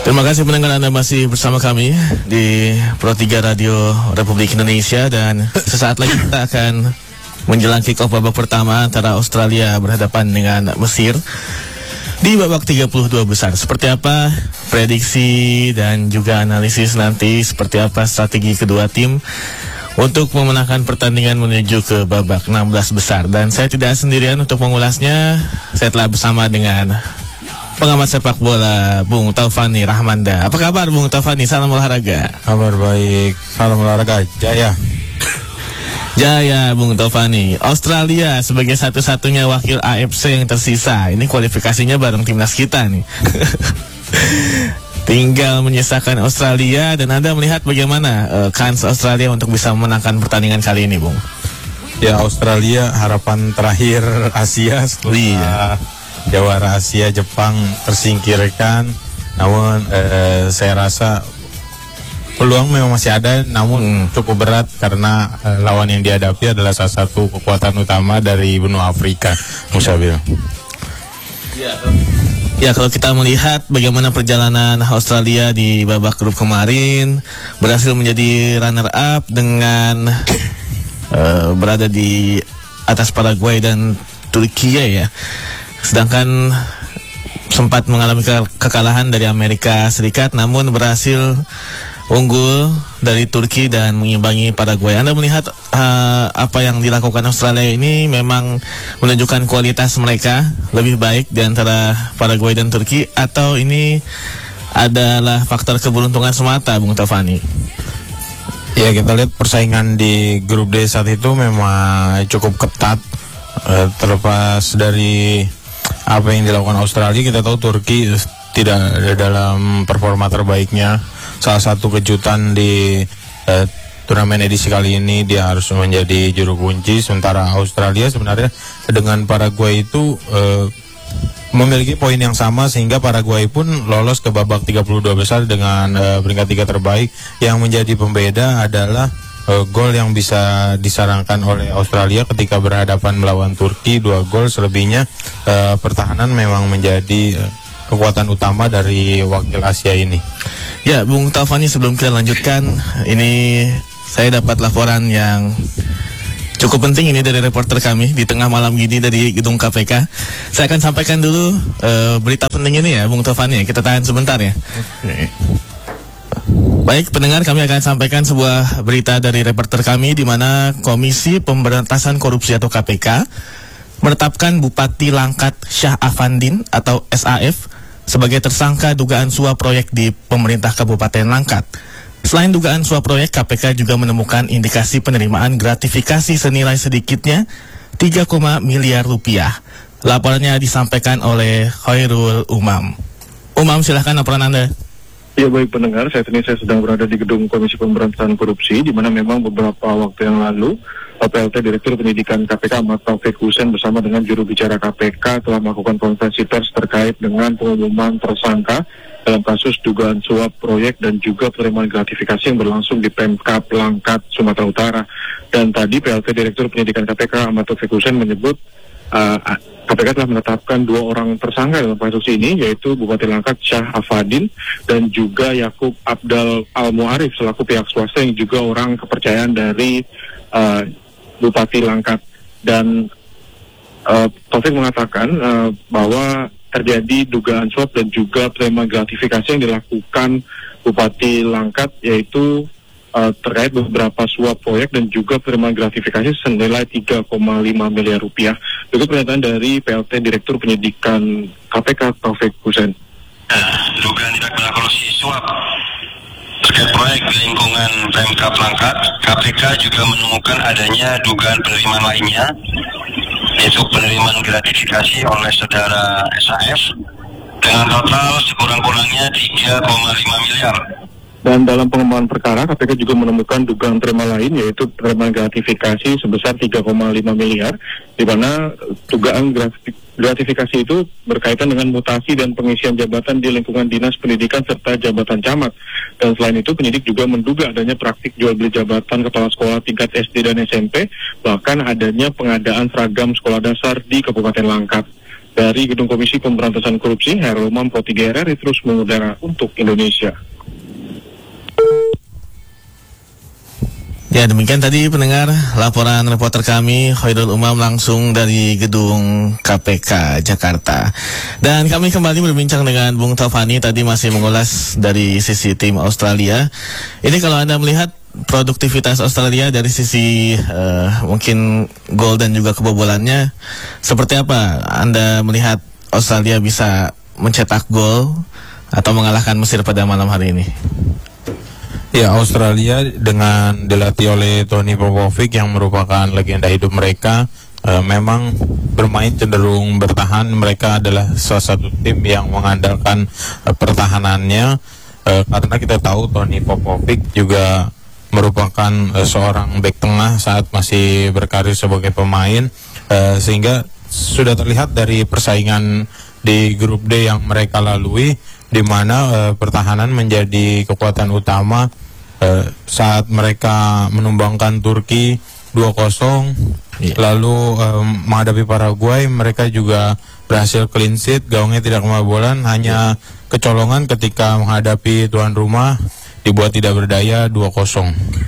Terima kasih pendengar, Anda masih bersama kami di Pro 3 Radio Republik Indonesia, dan sesaat lagi kita akan menjelang kick off babak pertama antara Australia berhadapan dengan Mesir di babak 32 besar. Seperti apa prediksi dan juga analisis nanti, seperti apa strategi kedua tim untuk memenangkan pertandingan menuju ke babak 16 besar. Dan saya tidak sendirian untuk mengulasnya. Saya telah bersama dengan pengamat sepak bola Bung Taufani Rahmanda. Apa kabar Bung Taufani? Salam olahraga. Kabar baik, salam olahraga. Jaya. Jaya Bung Taufani. Australia sebagai satu-satunya wakil AFC yang tersisa. Ini kualifikasinya bareng timnas kita nih. Tinggal menyisakan Australia, dan Anda melihat bagaimana kans Australia untuk bisa memenangkan pertandingan kali ini, Bung? Ya, Australia harapan terakhir Asia setelah jawara Asia Jepang tersingkirkan. Namun saya rasa peluang memang masih ada, namun cukup berat karena lawan yang dihadapi adalah salah satu kekuatan utama dari benua Afrika, Musabil. Ya, kalau kita melihat bagaimana perjalanan Australia di babak grup kemarin, berhasil menjadi runner up dengan berada di atas Paraguay dan Turki ya. Sedangkan sempat mengalami kekalahan dari Amerika Serikat, namun berhasil unggul dari Turki dan mengimbangi Paraguay. Anda melihat apa yang dilakukan Australia ini memang menunjukkan kualitas mereka lebih baik di antara Paraguay dan Turki, atau ini adalah faktor keberuntungan semata, Bung Taufani? Ya, kita lihat persaingan di grup D saat itu memang cukup ketat. Terlepas dari apa yang dilakukan Australia, kita tahu Turki tidak dalam performa terbaiknya. Salah satu kejutan di turnamen edisi kali ini, dia harus menjadi juru kunci. Sementara Australia sebenarnya dengan Paraguay itu memiliki poin yang sama, sehingga Paraguay pun lolos ke babak 32 besar dengan peringkat 3 terbaik. Yang menjadi pembeda adalah gol yang bisa disarankan oleh Australia ketika berhadapan melawan Turki, 2 gol selebihnya. Pertahanan memang menjadi kekuatan utama dari wakil Asia ini. Ya, Bung Taufani, sebelum kita lanjutkan, ini saya dapat laporan yang cukup penting ini dari reporter kami di tengah malam gini dari gedung KPK. Saya akan sampaikan dulu berita penting ini ya, Bung Taufani. Kita tahan sebentar ya. Baik pendengar, kami akan sampaikan sebuah berita dari reporter kami di mana Komisi Pemberantasan Korupsi atau KPK menetapkan Bupati Langkat Syah Afandin atau SAF sebagai tersangka dugaan suap proyek di pemerintah Kabupaten Langkat. Selain dugaan suap proyek, KPK juga menemukan indikasi penerimaan gratifikasi senilai sedikitnya 3, miliar rupiah. Laporannya disampaikan oleh Khairul Umam. Umam, silahkan laporan Anda. Ya, baik pendengar, saat ini saya sedang berada di gedung Komisi Pemberantasan Korupsi, di mana memang beberapa waktu yang lalu PLT Direktur Penyidikan KPK Ahmad Taufik Husain bersama dengan juru bicara KPK telah melakukan konferensi pers terkait dengan pengumuman tersangka dalam kasus dugaan suap proyek dan juga penerimaan gratifikasi yang berlangsung di Pemkab Langkat, Sumatera Utara. Dan tadi PLT Direktur Penyidikan KPK Ahmad Taufik Husain menyebut KPK telah menetapkan 2 orang tersangka dalam kasus ini, yaitu Bupati Langkat Syah Afandin dan juga Yakub Abdal Al-Mu'arif selaku pihak swasta yang juga orang kepercayaan dari Bupati Langkat. Dan Taufik mengatakan bahwa terjadi dugaan suap dan juga penerimaan gratifikasi yang dilakukan Bupati Langkat, yaitu terkait beberapa suap proyek dan juga penerimaan gratifikasi senilai 3,5 miliar rupiah. Berikut pernyataan dari PLT Direktur Penyidikan KPK Taufik Husain. Dugaan tindak pidana korupsi suap terkait proyek di lingkungan Pemkab Langkat, KPK juga menemukan adanya dugaan penerimaan lainnya, yaitu penerimaan gratifikasi oleh saudara SAF dengan total sekurang-kurangnya 3,5 miliar. Dan dalam pengembangan perkara, KPK juga menemukan dugaan terima lain, yaitu penerimaan gratifikasi sebesar 3,5 miliar, di mana dugaan gratifikasi itu berkaitan dengan mutasi dan pengisian jabatan di lingkungan dinas pendidikan serta jabatan camat. Dan selain itu, penyidik juga menduga adanya praktik jual beli jabatan kepala sekolah tingkat SD dan SMP, bahkan adanya pengadaan seragam sekolah dasar di Kabupaten Langkat. Dari Gedung Komisi Pemberantasan Korupsi, Herul Mampo 3 RRI terus mengudara untuk Indonesia. Ya, demikian tadi pendengar laporan reporter kami Khairul Umam langsung dari gedung KPK Jakarta. Dan kami kembali berbincang dengan Bung Taufani, tadi masih mengulas dari sisi tim Australia. Ini kalau Anda melihat produktivitas Australia dari sisi mungkin gol dan juga kebobolannya, seperti apa Anda melihat Australia bisa mencetak gol atau mengalahkan Mesir pada malam hari ini? Ya, Australia dengan dilatih oleh Tony Popovic yang merupakan legenda hidup mereka, memang bermain cenderung bertahan. Mereka adalah salah satu tim yang mengandalkan pertahanannya, karena kita tahu Tony Popovic juga merupakan seorang bek tengah saat masih berkarir sebagai pemain, sehingga sudah terlihat dari persaingan di grup D yang mereka lalui, di mana pertahanan menjadi kekuatan utama. Saat mereka menumbangkan Turki 2-0, lalu menghadapi Paraguay, mereka juga berhasil clean sheet, gawangnya tidak kebobolan, hanya kecolongan ketika menghadapi tuan rumah dibuat tidak berdaya 2-0.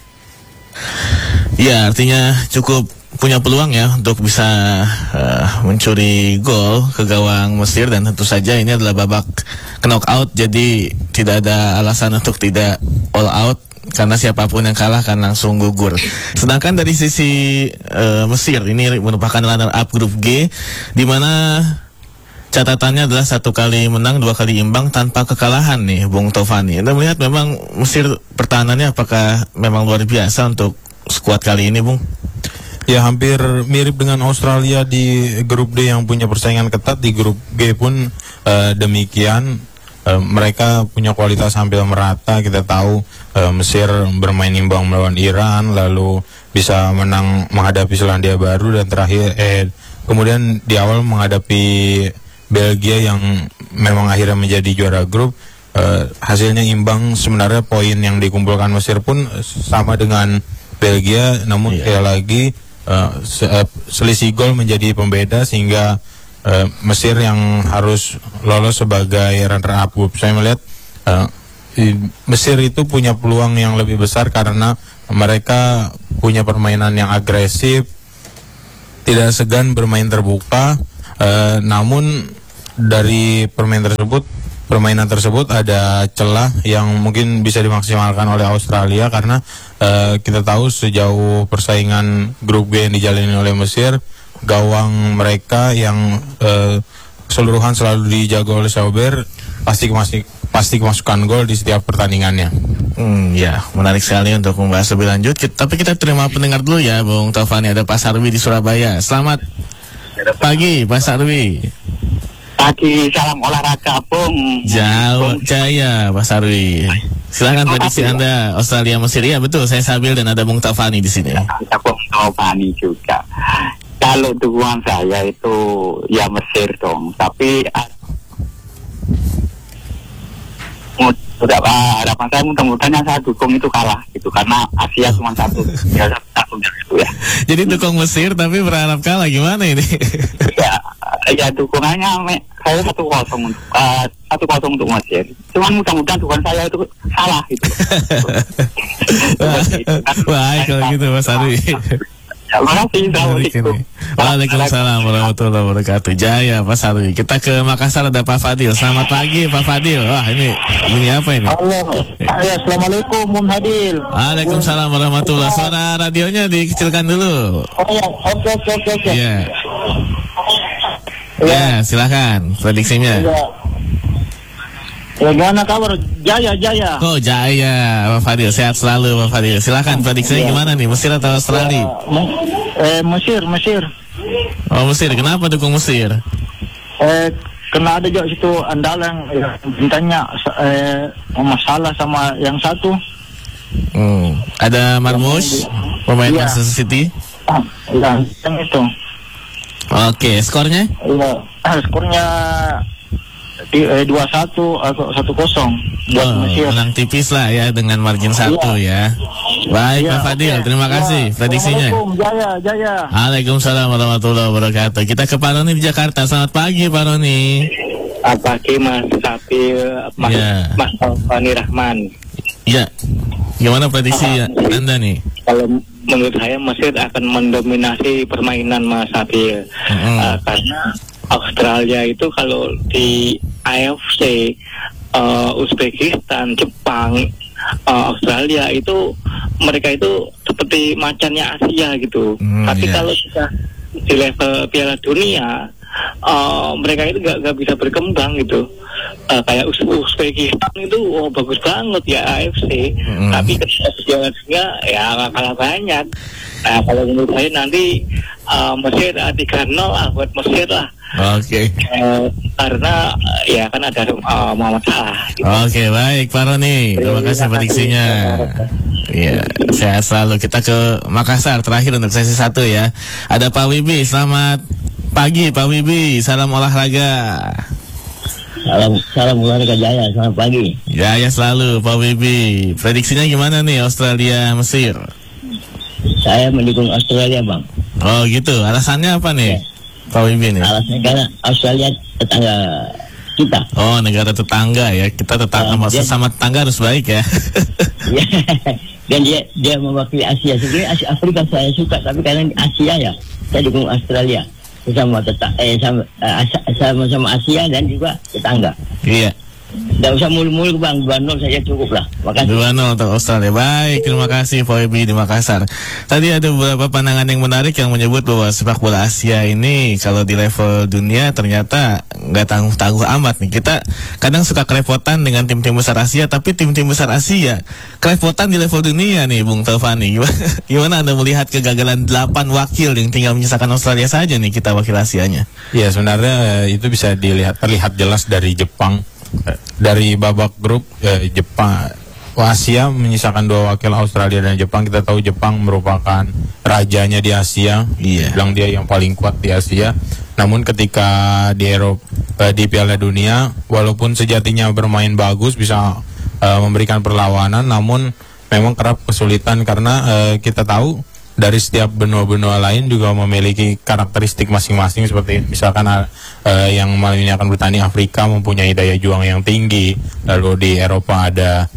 Ya, artinya cukup punya peluang ya untuk bisa mencuri gol ke gawang Mesir, dan tentu saja ini adalah babak knockout, jadi tidak ada alasan untuk tidak all out, karena siapapun yang kalah akan langsung gugur. Sedangkan dari sisi Mesir, ini merupakan runner up grup G, di mana catatannya adalah 1 kali menang, 2 kali imbang tanpa kekalahan nih, Bung Taufani. Anda melihat memang Mesir pertahanannya apakah memang luar biasa untuk skuad kali ini, Bung? Ya, hampir mirip dengan Australia di grup D yang punya persaingan ketat. Di grup G pun demikian. Mereka punya kualitas hampir merata. Kita tahu Mesir bermain imbang melawan Iran, lalu bisa menang menghadapi Selandia Baru, dan terakhir kemudian di awal menghadapi Belgia yang memang akhirnya menjadi juara grup. Hasilnya imbang. Sebenarnya poin yang dikumpulkan Mesir pun sama dengan Belgia, namun sekali lagi selisih gol menjadi pembeda, sehingga Mesir yang harus lolos sebagai runner up group. Saya melihat Mesir itu punya peluang yang lebih besar karena mereka punya permainan yang agresif, tidak segan bermain terbuka. Namun dari permainan tersebut ada celah yang mungkin bisa dimaksimalkan oleh Australia, karena kita tahu sejauh persaingan grup G yang dijalani oleh Mesir, gawang mereka yang keseluruhan selalu dijaga oleh Sauber pasti kemasukan gol di setiap pertandingannya. Ya, menarik sekali untuk membahas lebih lanjut. Tapi kita terima pendengar dulu ya, Bung Taufani. Ada Pak Sarwi di Surabaya. Selamat pagi, Pak Sarwi. Pagi, salam olahraga, Bung. Jaya, Pak Sarwi. Silakan prediksi Anda Australia Mesir. Ya betul, saya Sabil dan ada Bung Taufani di sini. Ada Bung Taufani juga. Kalau dukungan saya itu ya Mesir dong, tapi harapan saya mudah-mudahan yang saya dukung itu kalah gitu, karena Asia cuma satu gitu ya. Jadi dukung Mesir tapi berharap kalah, gimana ini? Ya dukungannya saya 1-0 untuk Mesir. Cuman mudah-mudahan dukungan saya itu salah gitu. Baik kalau gitu, Mas Arwi. Terima kasih. Waalaikumsalam warahmatullahi wabarakatuh. Jaya, Pak Sarwi. Kita ke Makassar, ada Pak Fadil. Selamat pagi, Pak Fadil. Wah, ini apa ini? Halo. Assalamualaikum, Bung Hadil. Waalaikumsalam warahmatullahi wabarakatuh. Suara radionya dikecilkan dulu. Oh ya, oke. Iya. Ya, silakan prediksinya. Ya, gimana kabar? Jaya. Oh, Jaya, Pak Fadil. Sehat selalu, Pak Fadil. Silakan prediksinya gimana nih? Mesir atau Australia? Mesir. Oh, Mesir. Kenapa dukung Mesir? Kena ada juga situ andalan bintangnya masalah sama yang satu. Ada Marmush, pemain Manchester City. Yang itu. Oke, skornya? Iya, skornya 2-1 atau 1-0 buat Mesir. Menang tipis lah ya, dengan margin 1 ya. Baik Ya, Pak Fadil, oke. terima kasih Ya, prediksinya. Assalamualaikum, Jaya. Waalaikumsalam warahmatullahi wabarakatuh. Kita ke Pak Roni di Jakarta. Selamat pagi Pak Roni. Pagi Mas Sapil, Ya. Mas Taufani Rahman. Ya, gimana prediksi Anda nih? Kalau menurut saya Mesir akan mendominasi permainan Mas Sapil. Karena Australia itu kalau di AFC, Uzbekistan, Jepang, Australia itu mereka itu seperti macannya Asia gitu. Tapi kalau sudah di level Piala Dunia, mereka itu gak bisa berkembang gitu. Kayak Uzbekistan itu bagus banget ya AFC, tapi ketika Piala Dunia ya gak kalah banyak. Nah kalau menurut saya nanti Mesir 3-0 buat Mesir lah. Oke. Karena ya kan ada Muhammad Salah gitu. Oke, baik Pak Roni. Terima kasih prediksinya. Iya, sehat selalu. Kita ke Makassar terakhir untuk sesi 1 ya. Ada Pak Wibi. Selamat pagi Pak Wibi. Salam olahraga. Salam olahraga Jaya. Selamat pagi. Jaya selalu Pak Wibi. Prediksinya gimana nih Australia Mesir? Saya mendukung Australia, Bang. Oh gitu. Alasannya apa nih? Pak Wibi nih. Alasannya karena Australia tetangga kita. Oh, negara tetangga ya. Kita tetangga, sesama tetangga harus baik ya. Ya. Dan dia mewakili Asia. Sebenarnya Asia Afrika saya suka, tapi karena Asia ya, saya dukung Australia. Sama Asia dan juga tetangga. Iya. Tidak usah mulu-mulu Bang, 2-0 saja cukup lah. Makasih. 2-0 untuk Australia. Baik, terima kasih Pak Wibi di Makassar. Tadi ada beberapa pandangan yang menarik yang menyebut bahwa sepak bola Asia ini kalau di level dunia ternyata nggak tangguh-tangguh amat nih. Kita kadang suka kerepotan dengan tim-tim besar Asia, tapi tim-tim besar Asia kerepotan di level dunia nih, Bung Taufani. Gimana Anda melihat kegagalan 8 wakil yang tinggal menyisakan Australia saja nih kita wakil Asianya? Ya sebenarnya itu bisa terlihat jelas dari Jepang. Dari babak grup Jepang Asia menyisakan 2 wakil Australia dan Jepang. Kita tahu Jepang merupakan rajanya di Asia, bilang dia yang paling kuat di Asia. Namun ketika di Eropa di Piala Dunia, walaupun sejatinya bermain bagus, bisa memberikan perlawanan, namun memang kerap kesulitan karena kita tahu dari setiap benua-benua lain juga memiliki karakteristik masing-masing, seperti misalkan yang malam ini akan bertanding Afrika mempunyai daya juang yang tinggi, lalu di Eropa ada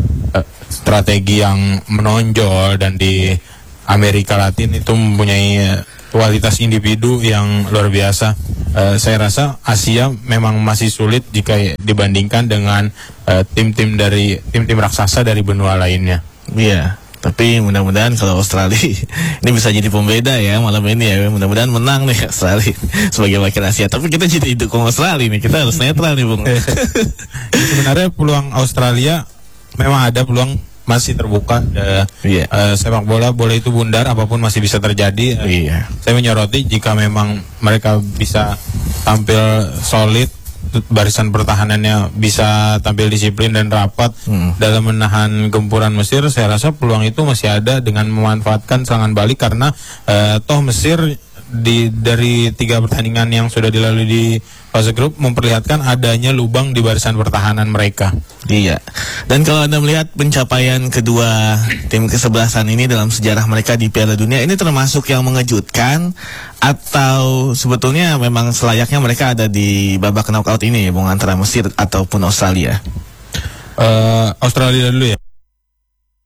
strategi yang menonjol, dan di Amerika Latin itu mempunyai kualitas individu yang luar biasa. Saya rasa Asia memang masih sulit jika dibandingkan dengan tim-tim raksasa dari benua lainnya. Iya. Tapi mudah-mudahan kalau Australia ini bisa jadi pembeda ya malam ini ya. Mudah-mudahan menang nih Australia sebagai wakil Asia. Tapi kita jadi dukung Australia nih. Kita harus netral nih Bung. Sebenarnya peluang Australia memang ada, peluang masih terbuka. Sepak bola itu bundar, apapun masih bisa terjadi. Saya menyoroti jika memang mereka bisa tampil solid, barisan pertahanannya bisa tampil disiplin dan rapat dalam menahan gempuran Mesir, saya rasa peluang itu masih ada dengan memanfaatkan serangan balik, karena toh Mesir dari 3 pertandingan yang sudah dilalui di fase grup memperlihatkan adanya lubang di barisan pertahanan mereka. Iya. Dan kalau Anda melihat pencapaian kedua tim kesebelasan ini dalam sejarah mereka di Piala Dunia, ini termasuk yang mengejutkan atau sebetulnya memang selayaknya mereka ada di babak knockout ini, Bung, antara Mesir ataupun Australia? Australia dulu ya.